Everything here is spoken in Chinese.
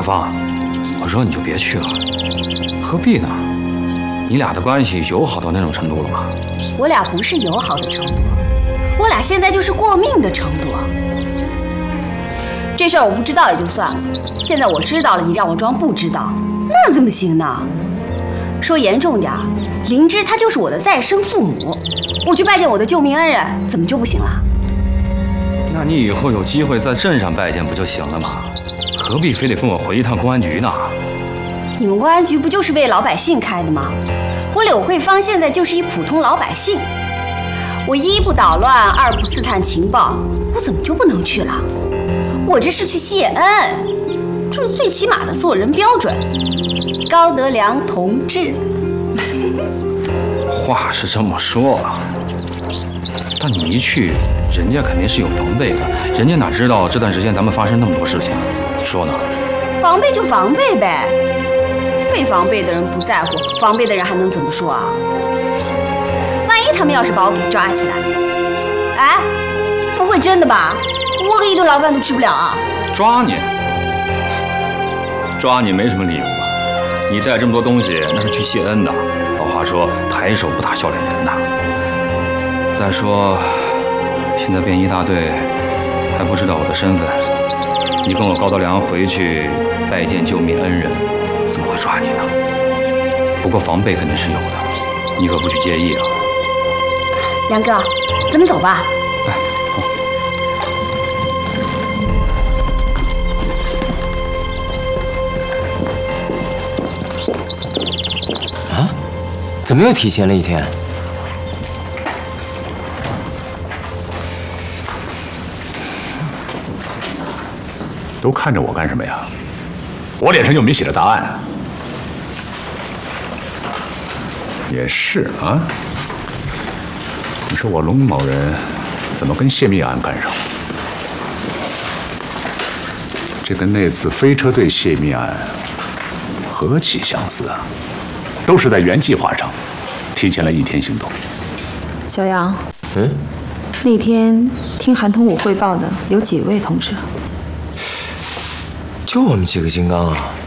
小芳，我说你就别去了，何必呢？你俩的关系友好到那种程度了吗？ 我俩不是友好的程度，我俩现在就是过命的程度。这事儿我不知道也就算了，现在我知道了，你让我装不知道，那怎么行呢？说严重点儿，灵芝她就是我的再生父母，我去拜见我的救命恩人，怎么就不行了？ 那你以后有机会在镇上拜见不就行了吗？何必非得跟我回一趟公安局呢？ 你们公安局不就是为老百姓开的吗？我柳慧芳现在就是一普通老百姓，我一不捣乱，二不刺探情报，我怎么就不能去了？我这是去谢恩，这是最起码的做人标准。高德良同志。 话是这么说，但你一去，人家肯定是有防备的，人家哪知道这段时间咱们发生那么多事情？你说呢？ 防备就防备呗，被防备的人不在乎，防备的人还能怎么说啊？万一他们要是把我给抓起来，哎，不会真的吧？我可一顿牢饭都吃不了啊！ 抓你？抓你没什么理由吧？你带这么多东西，那是去谢恩的。老话说，抬手不打笑脸人呐。再说，现在便衣大队还不知道我的身份，你跟我高德良回去拜见救命恩人，怎么会抓你呢？不过防备肯定是有的，你可不许介意啊。 梁哥，咱们走吧。 哎， 好。啊？怎么又提前了一天？ 都看着我干什么呀？我脸上又没写着答案。也是啊。你说我龙某人怎么跟泄密案干上了？这跟那次飞车队泄密案何其相似啊！都是在原计划上提前了一天行动。 小杨，那天听韩同武汇报的有几位同志？ 就我们几个金刚啊。